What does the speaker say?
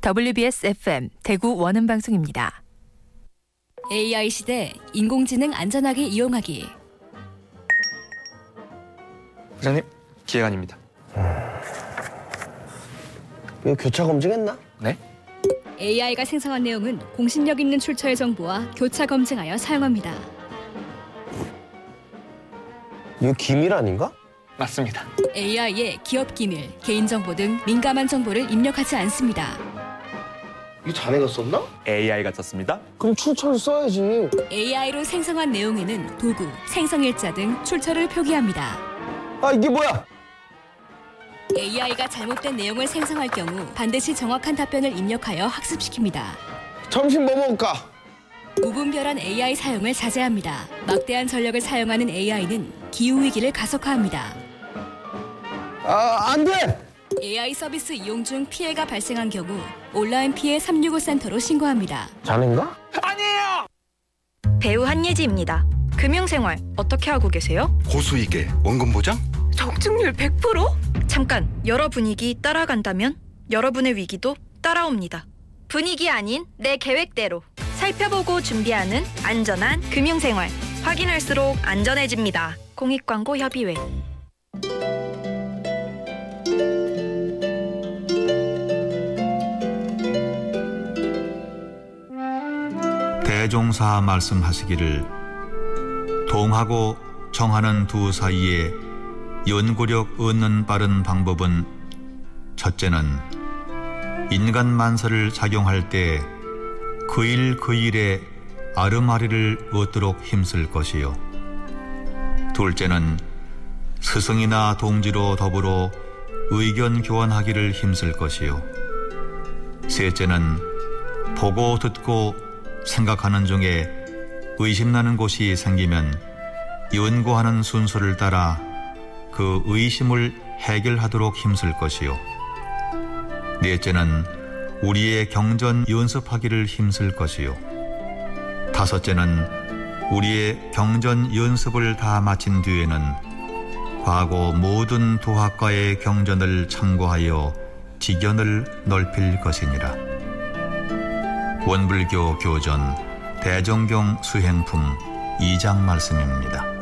WBS FM 대구 원음 방송입니다. AI 시대 인공지능 안전하게 이용하기. 부장님, 기획안입니다. 이거 교차 검증했나? 네? AI가 생성한 내용은 공신력 있는 출처의 정보와 교차 검증하여 사용합니다. 이거 기밀 아닌가? 맞습니다. AI에 기업 기밀, 개인정보 등 민감한 정보를 입력하지 않습니다. 이거 자네가 썼나? AI가 썼습니다. 그럼 출처를 써야지. AI로 생성한 내용에는 도구, 생성일자 등 출처를 표기합니다. 아, 이게 뭐야? AI가 잘못된 내용을 생성할 경우 반드시 정확한 답변을 입력하여 학습시킵니다. 점심 뭐 먹을까? 무분별한 AI 사용을 자제합니다. 막대한 전력을 사용하는 AI는 기후위기를 가속화합니다. 안 돼! AI 서비스 이용 중 피해가 발생한 경우 온라인 피해 365 센터로 신고합니다. 자네인가? 아니에요! 배우 한예지입니다. 금융생활 어떻게 하고 계세요? 고수익에 원금 보장? 적중률 100%? 잠깐, 여러 분위기 따라간다면 여러분의 위기도 따라옵니다. 분위기 아닌 내 계획대로 살펴보고 준비하는 안전한 금융생활. 확인할수록 안전해집니다. 공익광고협의회. 대종사 말씀하시기를 동하고 정하는 두 사이에 연구력 얻는 빠른 방법은 첫째는 인간 만사를 작용할 때 그 일 그 일에 아르마리를 얻도록 힘쓸 것이요, 둘째는 스승이나 동지로 더불어 의견 교환하기를 힘쓸 것이요, 셋째는 보고 듣고 생각하는 중에 의심나는 곳이 생기면 연구하는 순서를 따라 그 의심을 해결하도록 힘쓸 것이요, 넷째는 우리의 경전 연습하기를 힘쓸 것이요, 다섯째는 우리의 경전 연습을 다 마친 뒤에는 과거 모든 도학과의 경전을 참고하여 지견을 넓힐 것이니라. 원불교 교전 대정경 수행품 2장 말씀입니다.